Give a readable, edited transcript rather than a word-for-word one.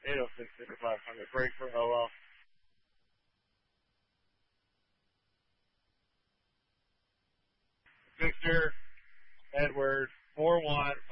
806 500. Break for OL. Victor, Edward, 4 Watt,